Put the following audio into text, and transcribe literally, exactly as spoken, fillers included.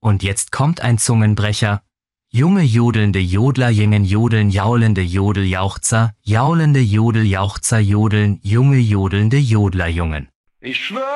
Und jetzt kommt ein Zungenbrecher. Junge jodelnde Jodlerjungen jodeln, jaulende Jodeljauchzer, jaulende Jodeljauchzer jodeln, junge jodelnde Jodlerjungen. Ich schwör